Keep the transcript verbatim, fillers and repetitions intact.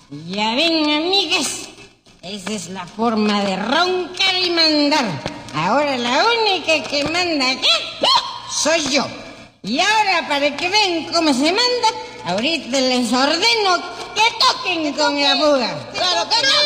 Ya ven, amigas, esa es la forma de roncar y mandar. Ahora la única que manda aquí soy yo. Y ahora, para que vean cómo se manda, ahorita les ordeno que toquen con la buga. ¡Claro que no!